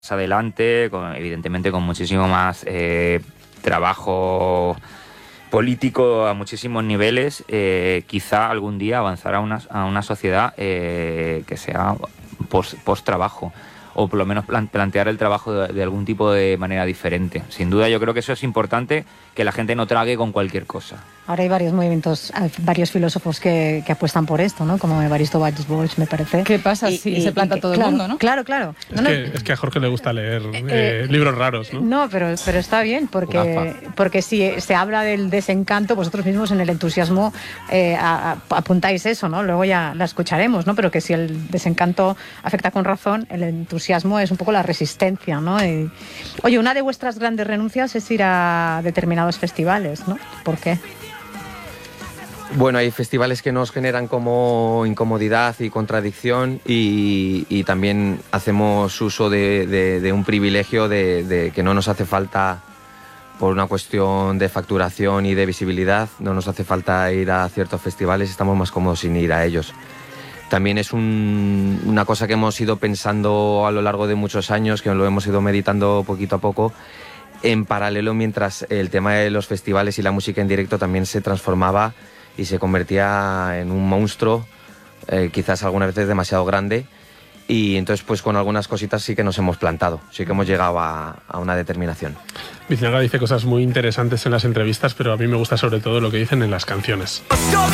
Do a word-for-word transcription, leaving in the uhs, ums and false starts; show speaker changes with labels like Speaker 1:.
Speaker 1: adelante, con, evidentemente con muchísimo más eh, trabajo político a muchísimos niveles, eh, quizá algún día avanzará a una, a una sociedad eh, que sea post, post-trabajo, o por lo menos plan, plantear el trabajo de, de algún tipo de manera diferente. Sin duda yo creo que eso es importante, que la gente no trague con cualquier cosa.
Speaker 2: Ahora hay varios movimientos, varios filósofos que, que apuestan por esto, ¿no? Como Evaristo Bages-Bosch, me parece.
Speaker 3: ¿Qué pasa y, si y, se planta y, todo
Speaker 2: claro,
Speaker 3: el mundo, no?
Speaker 2: Claro, claro.
Speaker 4: Es,
Speaker 2: no,
Speaker 4: que,
Speaker 2: no,
Speaker 4: es que a Jorge le gusta leer eh,
Speaker 2: eh,
Speaker 4: libros raros, ¿no?
Speaker 2: No, pero, pero está bien, porque, porque si se habla del desencanto, vosotros mismos en el entusiasmo eh, a, a, apuntáis eso, ¿no? Luego ya la escucharemos, ¿no? Pero que si el desencanto afecta con razón, el entusiasmo es un poco la resistencia, ¿no? Y, oye, una de vuestras grandes renuncias es ir a determinados festivales, ¿no? ¿Por qué?
Speaker 5: Bueno, hay festivales que nos generan como incomodidad y contradicción y, y también hacemos uso de, de, de un privilegio de, de que no nos hace falta, por una cuestión de facturación y de visibilidad, no nos hace falta ir a ciertos festivales, estamos más cómodos sin ir a ellos. También es un, una cosa que hemos ido pensando a lo largo de muchos años, que lo hemos ido meditando poquito a poco, en paralelo mientras el tema de los festivales y la música en directo también se transformaba y se convertía en un monstruo, eh, quizás algunas veces demasiado grande, y entonces pues con algunas cositas sí que nos hemos plantado, sí que hemos llegado a, a una determinación.
Speaker 4: Biznaga dice cosas muy interesantes en las entrevistas, pero a mí me gusta sobre todo lo que dicen en las canciones.